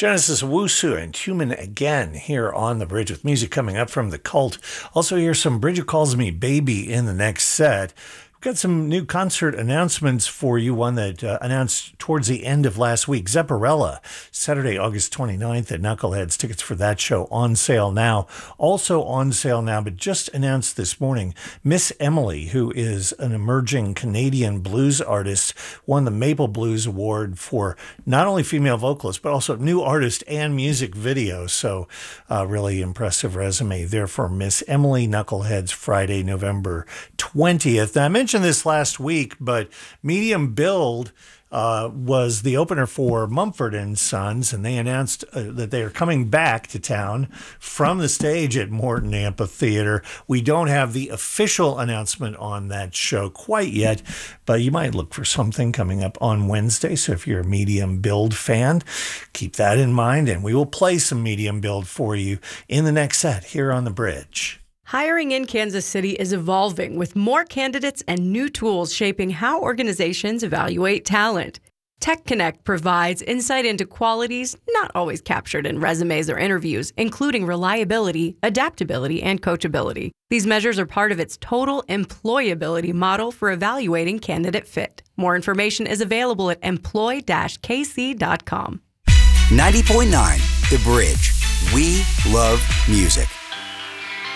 Genesis Owusu and Human Again here on The Bridge with music coming up from The Cult. Also hear some Bridge Who Calls Me Baby in the next set. Got some new concert announcements for you. One that announced towards the end of last week. Zepparella, Saturday, August 29th at Knuckleheads. Tickets for that show on sale now. Also on sale now, but just announced this morning, Miss Emily, who is an emerging Canadian blues artist, won the Maple Blues Award for not only female vocalist, but also new artist and music video. So really impressive resume there for Miss Emily. Knuckleheads, Friday, November 20th. Now, I mentioned this last week, but Medium Build was the opener for Mumford & Sons, and they announced that they are coming back to town from the stage at Morton Amphitheater. We don't have the official announcement on that show quite yet, but you might look for something coming up on Wednesday. So if you're a Medium Build fan, keep that in mind, and we will play some Medium Build for you in the next set here on The Bridge. Hiring in Kansas City is evolving with more candidates and new tools shaping how organizations evaluate talent. Tech Connect provides insight into qualities not always captured in resumes or interviews, including reliability, adaptability, and coachability. These measures are part of its total employability model for evaluating candidate fit. More information is available at employ-kc.com. 90.9 The Bridge. We love music.